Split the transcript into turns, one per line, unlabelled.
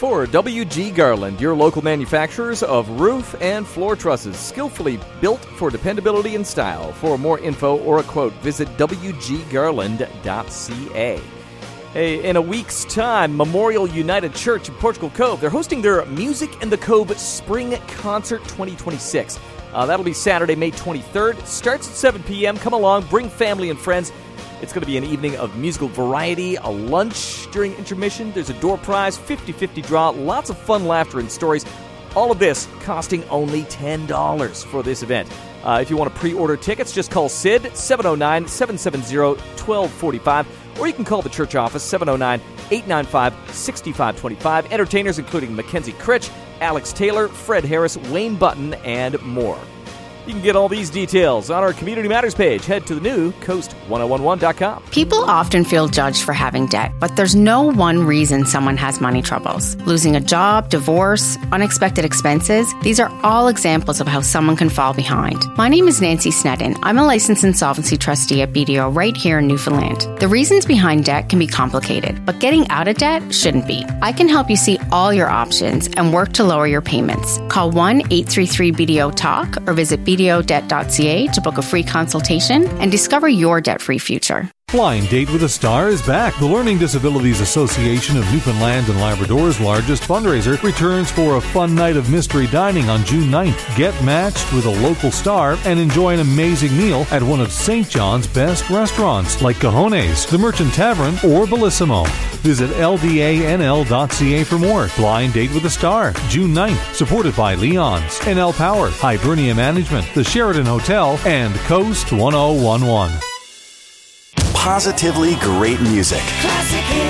for WG Garland, your local manufacturers of roof and floor trusses, skillfully built for dependability and style. For more info or a quote, visit wggarland.ca. Hey, in a week's time, Memorial United Church in Portugal Cove, they're hosting their Music in the Cove Spring Concert 2026. That'll be Saturday, May 23rd. Starts at 7 p.m. Come along, bring family and friends. It's going to be an evening of musical variety, a lunch during intermission. There's a door prize, 50-50 draw, lots of fun, laughter, and stories. All of this costing only $10 for this event. If you want to pre-order tickets, just call Sid, 709-770-1245, or you can call the church office, 709-895-6525. Entertainers including Mackenzie Critch, Alex Taylor, Fred Harris, Wayne Button, and more. You can get all these details on our Community Matters page. Head to the new Coast1011.com.
People often feel judged for having debt, but there's no one reason someone has money troubles. Losing a job, divorce, unexpected expenses, these are all examples of how someone can fall behind. My name is Nancy Snedden. I'm a licensed insolvency trustee at BDO right here in Newfoundland. The reasons behind debt can be complicated, but getting out of debt shouldn't be. I can help you see all your options and work to lower your payments. Call 1-833-BDO-TALK or visit BDOdebt.ca to book a free consultation and discover your debt-free future.
Blind Date with a Star is back. The Learning Disabilities Association of Newfoundland and Labrador's largest fundraiser returns for a fun night of mystery dining on June 9th. Get matched with a local star and enjoy an amazing meal at one of St. John's best restaurants like Cajones, the Merchant Tavern, or Bellissimo. Visit ldanl.ca for more. Blind Date with a Star, June 9th, supported by Leon's, NL Power, Hibernia Management, the Sheraton Hotel, and Coast 1011.
Positively great music.
Classic